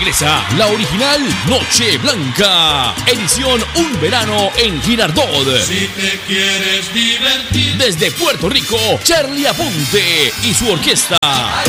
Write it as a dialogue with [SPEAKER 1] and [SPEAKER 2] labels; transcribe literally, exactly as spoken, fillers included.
[SPEAKER 1] regresa la original Noche Blanca, edición Un Verano en Girardot.
[SPEAKER 2] Si te quieres divertir.
[SPEAKER 1] Desde Puerto Rico, Charlie Aponte y su orquesta